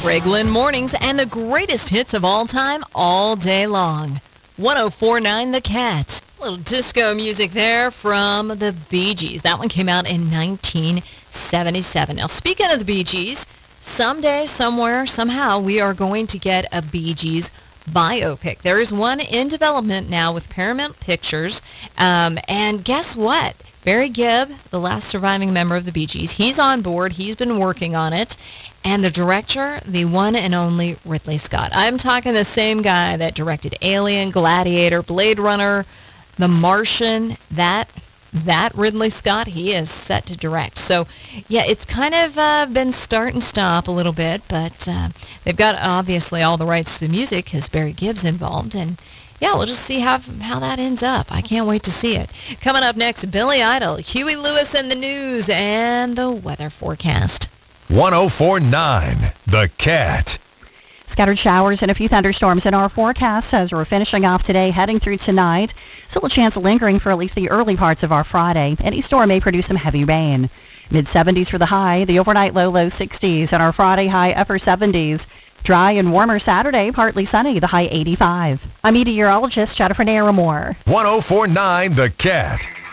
Greg Lynn Mornings and the greatest hits of all time all day long. 104.9 The Cat. A little disco music there from the Bee Gees. That one came out in 1977. Now, speaking of the Bee Gees, someday, somewhere, somehow, we are going to get a Bee Gees biopic. There is one in development now with Paramount Pictures. And guess what? Barry Gibb, the last surviving member of the Bee Gees, he's on board. He's been working on it. And the director, the one and only Ridley Scott. I'm talking the same guy that directed Alien, Gladiator, Blade Runner, The Martian. That Ridley Scott, he is set to direct. So, yeah, it's kind of been start and stop a little bit, but they've got, obviously, all the rights to the music because Barry Gibb's involved. And, yeah, we'll just see how that ends up. I can't wait to see it. Coming up next, Billy Idol, Huey Lewis and the news, and the weather forecast. 104.9 The Cat. Scattered showers and a few thunderstorms in our forecast as we're finishing off today, heading through tonight. Still a chance lingering for at least the early parts of our Friday. Any storm may produce some heavy rain. Mid-70s for the high, the overnight low 60s, and our Friday high upper 70s. Dry and warmer Saturday, partly sunny, the high 85. I'm meteorologist Jennifer Naramore. 104.9 The Cat.